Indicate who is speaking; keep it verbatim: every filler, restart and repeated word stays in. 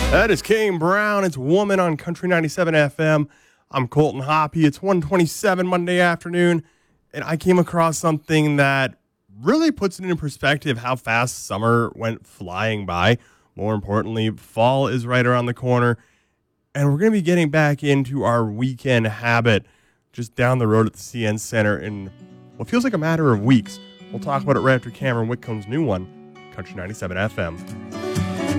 Speaker 1: That is Kane Brown. It's Woman on Country ninety-seven F M. I'm Colton Hoppy. It's one twenty-seven Monday afternoon, and I came across something that really puts it into perspective how fast summer went flying by. More importantly, fall is right around the corner, and we're going to be getting back into our weekend habit just down the road at the C N Center in what feels like a matter of weeks. We'll talk about it right after Cameron Whitcomb's new one, Country ninety-seven F M.